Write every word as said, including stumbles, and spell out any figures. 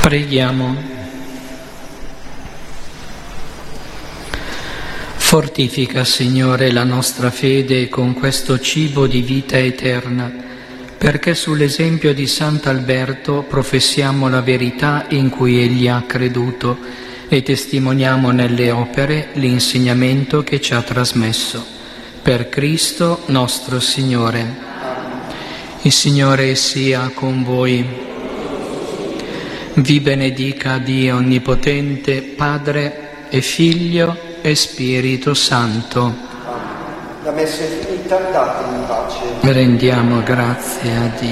Preghiamo. Fortifica, Signore, la nostra fede con questo cibo di vita eterna, perché sull'esempio di Sant'Alberto professiamo la verità in cui egli ha creduto e testimoniamo nelle opere l'insegnamento che ci ha trasmesso. Per Cristo nostro Signore. Il Signore sia con voi. Vi benedica Dio Onnipotente, Padre e Figlio e Spirito Santo. La messa è finita, datemi in pace. Rendiamo grazie a Dio.